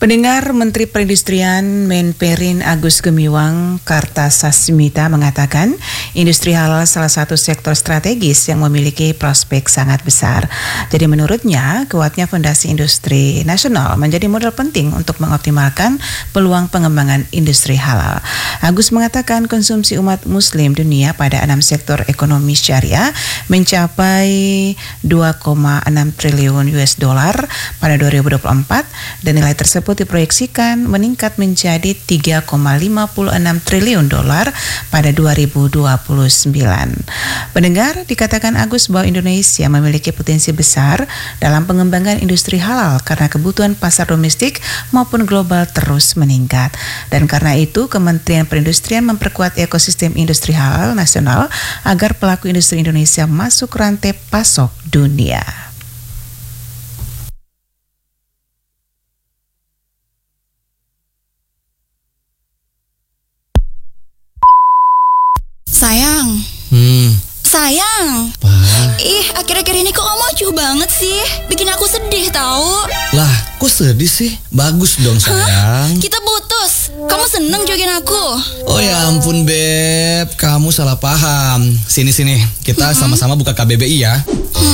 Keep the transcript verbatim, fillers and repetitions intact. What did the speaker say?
Pendengar, Menteri Perindustrian Menperin Agus Gumiwang Kartasasmita mengatakan industri halal salah satu sektor strategis yang memiliki prospek sangat besar. Jadi menurutnya kuatnya fondasi industri nasional menjadi modal penting untuk mengoptimalkan peluang pengembangan industri halal. Agus mengatakan konsumsi umat muslim dunia pada enam sektor ekonomi syariah mencapai dua koma enam triliun U S dollar pada dua ribu dua puluh empat dan nilai tersebut diproyeksikan meningkat menjadi tiga koma lima enam triliun dolar pada dua ribu dua puluh sembilan. Pendengar, dikatakan Agus bahwa Indonesia memiliki potensi besar dalam pengembangan industri halal karena kebutuhan pasar domestik maupun global terus meningkat. Dan karena itu Kementerian Perindustrian memperkuat ekosistem industri halal nasional agar pelaku industri Indonesia masuk rantai pasok dunia. Sayang. Hmm. Sayang. Apa? Ih, akhir-akhir ini kok kamu acuh banget sih? Bikin aku sedih tahu. Lah, kok sedih sih? Bagus dong, sayang. Kita putus. Kamu seneng jokin aku? Oh ya ampun, Beb. Kamu salah paham. Sini-sini. Kita sama-sama buka K B B I ya.